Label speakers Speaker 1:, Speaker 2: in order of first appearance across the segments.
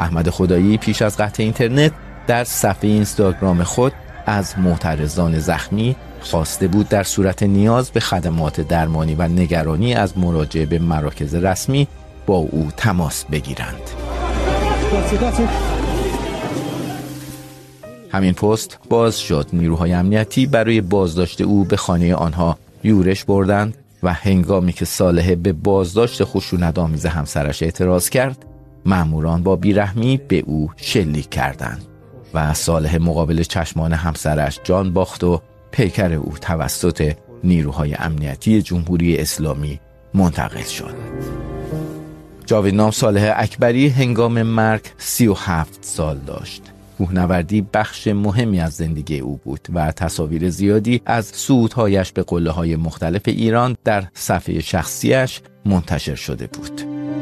Speaker 1: احمد خدایی پیش از قطع اینترنت در صفحه اینستاگرام خود از معترضان زخمی خواسته بود در صورت نیاز به خدمات درمانی و نگرانی از مراجعه به مراکز رسمی با او تماس بگیرند. همین پست باز شد نیروهای امنیتی برای بازداشت او به خانه آنها یورش بردند و هنگامی که صالحه به بازداشت خشونت‌آمیز همسرش اعتراض کرد، ماموران با بیرحمی به او شلیک کردند و صالحه مقابل چشمان همسرش جان باخت و پیکر او توسط نیروهای امنیتی جمهوری اسلامی منتقل شد. جاویدنام صالح اکبری هنگام مرگ 37 سال داشت. کوهنوردی بخش مهمی از زندگی او بود و تصاویر زیادی از صعودهایش به قله‌های مختلف ایران در صفحه شخصیش منتشر شده بود.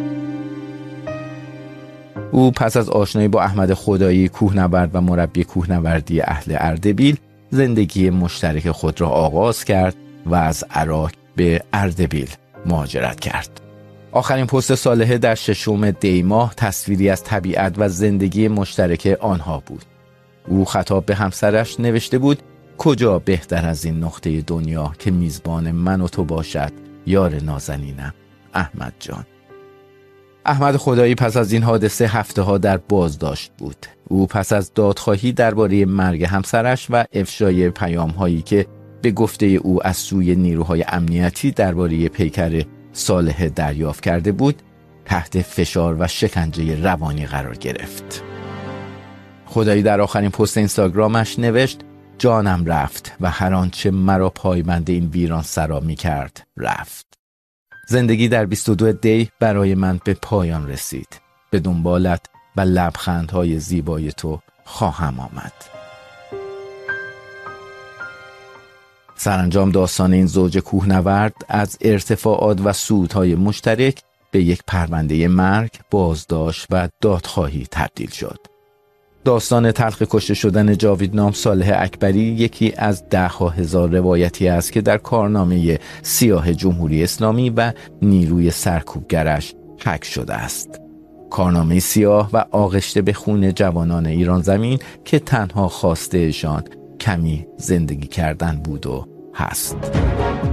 Speaker 1: او پس از آشنایی با احمد خدایی، کوهنورد و مربی کوهنوردی اهل اردبیل، زندگی مشترک خود را آغاز کرد و از عراق به اردبیل مهاجرت کرد. آخرین پست صالحه در 6 دی ماه تصویری از طبیعت و زندگی مشترک آنها بود. او خطاب به همسرش نوشته بود: کجا بهتر از این نقطه دنیا که میزبان من و تو باشد یار نازنینم، احمد جان. احمد خدایی پس از این حادثه هفته‌ها در بازداشت بود. او پس از دادخواهی درباره مرگ همسرش و افشای پیام‌هایی که به گفته او از سوی نیروهای امنیتی درباره پیکر صالحه دریافت کرده بود، تحت فشار و شکنجه روانی قرار گرفت. خدایی در آخرین پست اینستاگرامش نوشت: جانم رفت و هر آنچه مرا پایبند این ویران سرا می کرد رفت. زندگی در 22 دی برای من به پایان رسید. به دنبالت و لبخندهای زیبای تو خواهم آمد. سرانجام داستان این زوج کوهنورد از ارتفاعات و صعودهای مشترک به یک پرونده مرگ، بازداشت و دادخواهی تبدیل شد. داستان تلخ کشته شدن جاویدنام صالح اکبری یکی از ده‌ها هزار روایتی است که در کارنامه سیاه جمهوری اسلامی و نیروی سرکوبگرش حک شده است. کارنامه سیاه و آغشته به خون جوانان ایران زمین که تنها خواستهشان کمی زندگی کردن بود و هست.